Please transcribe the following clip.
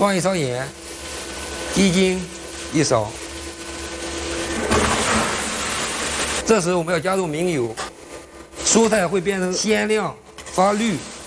放一勺盐，鸡精1勺。这时我们要加入明油，蔬菜会变成鲜亮发绿。